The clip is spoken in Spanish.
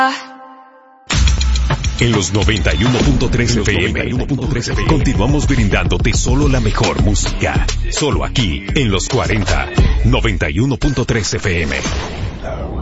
En los 91.3 FM, continuamos brindándote solo la mejor música. Solo aquí, en los 40, 91.3 FM.